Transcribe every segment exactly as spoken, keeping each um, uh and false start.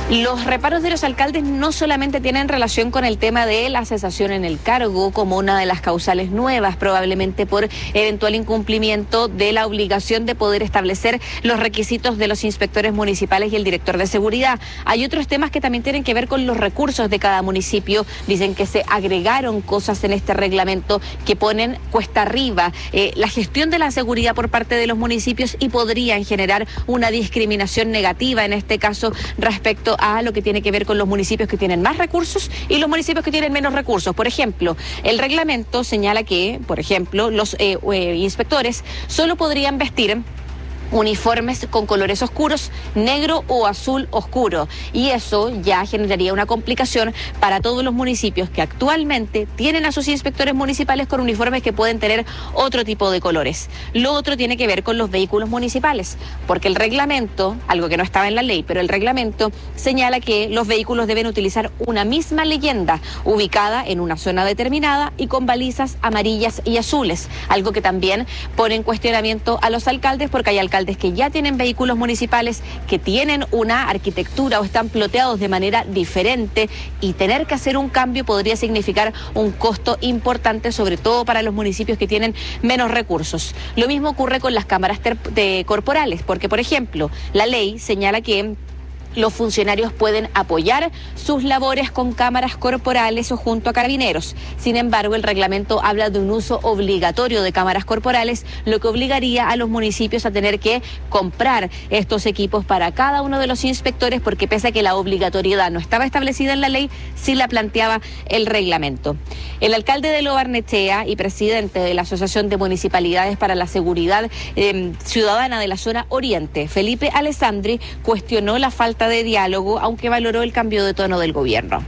Los reparos de los alcaldes no solamente tienen relación con el tema de la cesación en el cargo como una de las causales nuevas, probablemente por eventual incumplimiento de la obligación de poder establecer los requisitos de los inspectores municipales y el director de seguridad. Hay otros temas que también tienen que ver con los recursos de cada municipio. Dicen que se agregaron cosas en este reglamento que ponen cuesta arriba eh, la gestión de la seguridad por parte de los municipios y podrían generar una discriminación negativa, en este caso respecto a lo que tiene que ver con los municipios que tienen más recursos y los municipios que tienen menos recursos. Por ejemplo, el reglamento señala que, por ejemplo, los eh, eh, inspectores solo podrían vestir uniformes con colores oscuros, negro o azul oscuro, y eso ya generaría una complicación para todos los municipios que actualmente tienen a sus inspectores municipales con uniformes que pueden tener otro tipo de colores. Lo otro tiene que ver con los vehículos municipales, porque el reglamento, algo que no estaba en la ley, pero el reglamento señala que los vehículos deben utilizar una misma leyenda ubicada en una zona determinada y con balizas amarillas y azules, algo que también pone en cuestionamiento a los alcaldes, porque hay alcaldes que ya tienen vehículos municipales que tienen una arquitectura o están ploteados de manera diferente, y tener que hacer un cambio podría significar un costo importante, sobre todo para los municipios que tienen menos recursos. Lo mismo ocurre con las cámaras de corporales, porque, por ejemplo, la ley señala que los funcionarios pueden apoyar sus labores con cámaras corporales o junto a carabineros. Sin embargo, el reglamento habla de un uso obligatorio de cámaras corporales, lo que obligaría a los municipios a tener que comprar estos equipos para cada uno de los inspectores, porque pese a que la obligatoriedad no estaba establecida en la ley, sí la planteaba el reglamento. El alcalde de Lo Barnechea y presidente de la Asociación de Municipalidades para la Seguridad eh, Ciudadana de la Zona Oriente, Felipe Alessandri, cuestionó la falta de diálogo, aunque valoró el cambio de tono del gobierno.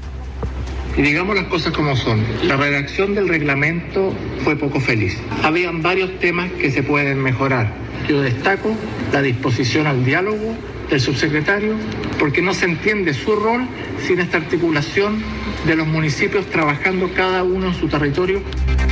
Y digamos las cosas como son. La redacción del reglamento fue poco feliz. Habían varios temas que se pueden mejorar. Yo destaco la disposición al diálogo del subsecretario, porque no se entiende su rol sin esta articulación de los municipios trabajando cada uno en su territorio.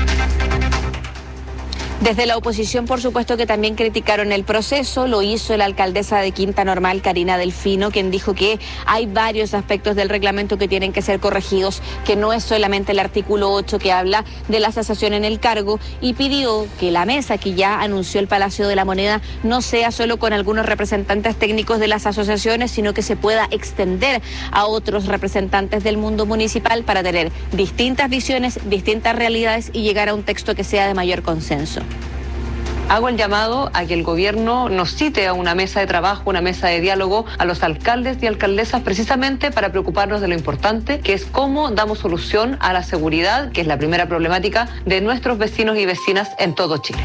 Desde la oposición, por supuesto, que también criticaron el proceso. Lo hizo la alcaldesa de Quinta Normal, Karina Delfino, quien dijo que hay varios aspectos del reglamento que tienen que ser corregidos, que no es solamente el artículo ocho que habla de la cesación en el cargo, y pidió que la mesa que ya anunció el Palacio de la Moneda no sea solo con algunos representantes técnicos de las asociaciones, sino que se pueda extender a otros representantes del mundo municipal para tener distintas visiones, distintas realidades y llegar a un texto que sea de mayor consenso. Hago el llamado a que el gobierno nos cite a una mesa de trabajo, una mesa de diálogo a los alcaldes y alcaldesas, precisamente para preocuparnos de lo importante, que es cómo damos solución a la seguridad, que es la primera problemática de nuestros vecinos y vecinas en todo Chile.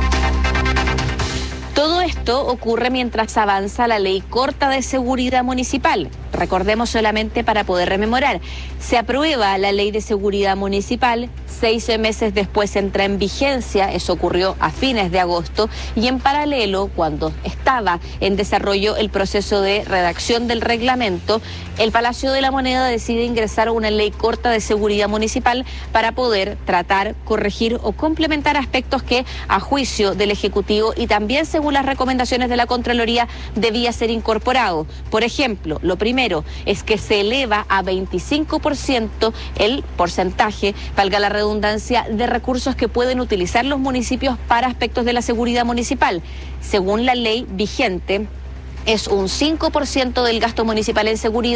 Todo esto ocurre mientras avanza la ley corta de seguridad municipal. Recordemos, solamente para poder rememorar, se aprueba la ley de seguridad municipal, seis meses después entra en vigencia, eso ocurrió a fines de agosto, y en paralelo, cuando estaba en desarrollo el proceso de redacción del reglamento, el Palacio de la Moneda decide ingresar una ley corta de seguridad municipal para poder tratar, corregir o complementar aspectos que, a juicio del Ejecutivo y también según las recomendaciones de la Contraloría, debía ser incorporado. Por ejemplo, lo primero es que se eleva a veinticinco por ciento el porcentaje, valga la redundancia, de recursos que pueden utilizar los municipios para aspectos de la seguridad municipal. Según la ley vigente, es un cinco por ciento del gasto municipal en seguridad.